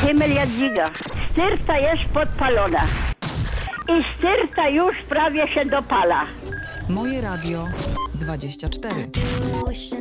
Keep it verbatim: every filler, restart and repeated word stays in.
Himmel Jadwiga. Styrta jest podpalona. I styrta już prawie się dopala. Moje Radio dwadzieścia cztery.